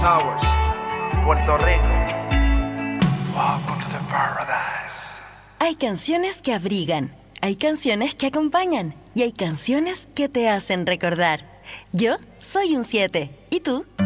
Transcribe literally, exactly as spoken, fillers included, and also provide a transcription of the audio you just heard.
Towers, Puerto Rico. Welcome to the paradise. Hay canciones que abrigan, hay canciones que acompañan y hay canciones que te hacen recordar. Yo soy un siete. ¿Y tú?